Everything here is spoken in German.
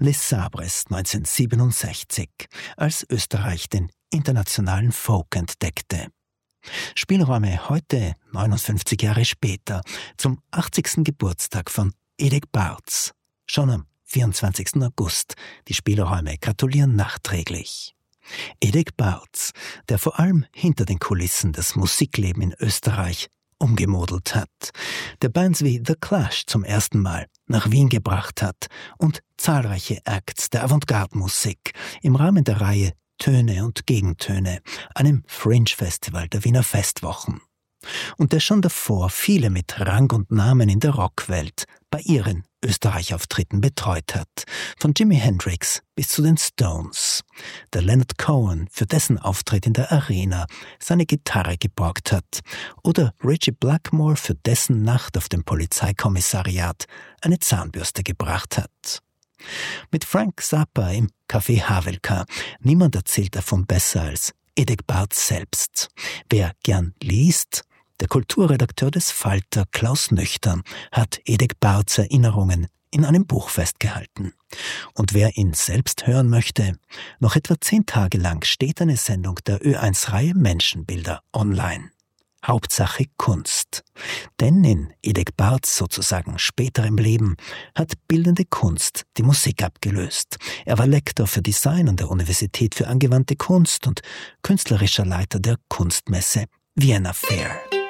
Les Sabres 1967, als Österreich den internationalen Folk entdeckte. Spielräume heute, 59 Jahre später, zum 80. Geburtstag von Edek Barz. Schon am 24. August. Die Spielräume gratulieren nachträglich. Edek Barz, der vor allem hinter den Kulissen das Musikleben in Österreich umgemodelt hat, der Bands wie The Clash zum ersten Mal nach Wien gebracht hat und zahlreiche Acts der Avantgarde-Musik im Rahmen der Reihe Töne und Gegentöne, einem Fringe-Festival der Wiener Festwochen. Und der schon davor viele mit Rang und Namen in der Rockwelt bei ihren Österreich-Auftritten betreut hat, von Jimi Hendrix bis zu den Stones. Der Leonard Cohen, für dessen Auftritt in der Arena seine Gitarre geborgt hat, oder Ritchie Blackmore, für dessen Nacht auf dem Polizeikommissariat eine Zahnbürste gebracht hat. Mit Frank Zappa im Café Havelka, niemand erzählt davon besser als Edek Barz selbst. Wer gern liest, der Kulturredakteur des Falter, Klaus Nüchtern, hat Edek Barz Erinnerungen in einem Buch festgehalten. Und wer ihn selbst hören möchte, noch etwa 10 Tage lang steht eine Sendung der Ö1-Reihe Menschenbilder online. Hauptsache Kunst. Denn in Edek Barz sozusagen späterem Leben hat bildende Kunst die Musik abgelöst. Er war Lektor für Design an der Universität für angewandte Kunst und künstlerischer Leiter der Kunstmesse Vienna Fair.